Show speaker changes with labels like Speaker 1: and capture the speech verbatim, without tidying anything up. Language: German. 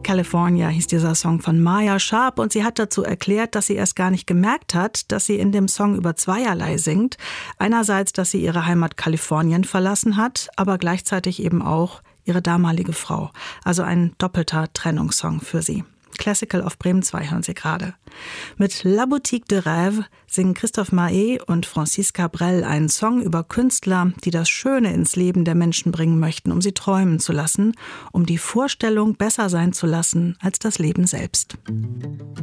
Speaker 1: California hieß dieser Song von Maya Sharp und sie hat dazu erklärt, dass sie erst gar nicht gemerkt hat, dass sie in dem Song über zweierlei singt. Einerseits, dass sie ihre Heimat Kalifornien verlassen hat, aber gleichzeitig eben auch ihre damalige Frau. Also ein doppelter Trennungssong für sie. Classical auf Bremen zwei hören Sie gerade. Mit La Boutique de Rêve singen Christophe Maé und Francis Cabrel einen Song über Künstler, die das Schöne ins Leben der Menschen bringen möchten, um sie träumen zu lassen, um die Vorstellung besser sein zu lassen als das Leben selbst.